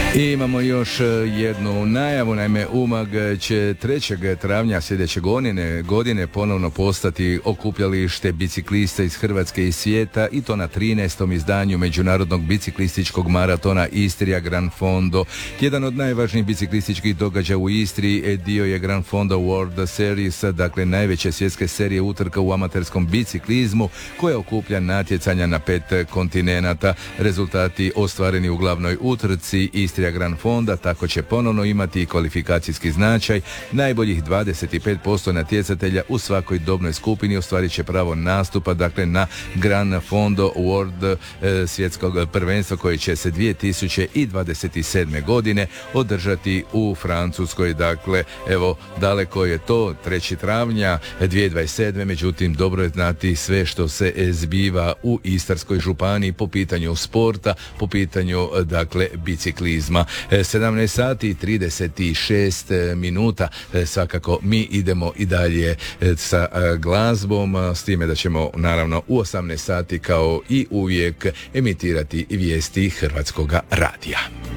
I imamo još jednu najavu, naime Umag će 3. travnja sljedeće godine ponovno postati okupljalište biciklista iz Hrvatske i svijeta, i to na 13. izdanju Međunarodnog biciklističkog maratona Istria Gran Fondo. Jedan od najvažnijih biciklističkih događaja u Istri dio je Gran Fondo World Series, dakle najveće svjetske serije utrka u amaterskom biciklizmu koja okuplja natjecanja na 5 kontinenata. Rezultati ostvareni u glavnoj utrci Istria Gran Fonda tako će ponovno imati kvalifikacijski značaj. Najboljih 25% natjecatelja u svakoj dobnoj skupini ostvarit će pravo nastupa, dakle na Gran Fondo World svjetskog prvenstva koje će se 2027. godine održati u Francuskoj. Dakle, evo, daleko je to, 3. travnja 2027. Međutim, dobro je znati sve što se zbiva u Istarskoj županiji po pitanju sporta, po pitanju, dakle, biciklizma. 17 sati i 36 minuta. Svakako mi idemo i dalje sa glazbom, s time da ćemo naravno u 18 sati kao i uvijek emitirati vijesti Hrvatskoga radija.